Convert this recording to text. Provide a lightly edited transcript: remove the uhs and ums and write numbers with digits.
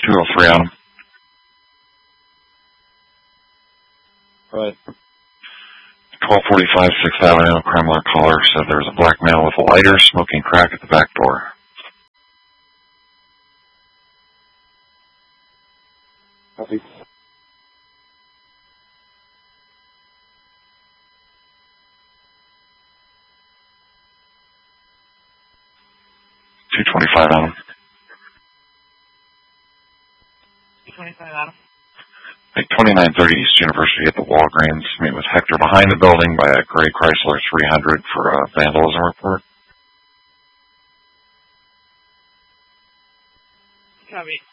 203 on him. Right. 1245 6th Avenue, crime alert caller said there was a black male with a lighter smoking crack at the back door. Copy. 225 on him. 225 on him. 2930 East University at the Walgreens. Meet with Hector behind the building by a gray Chrysler 300 for a vandalism report. Copy.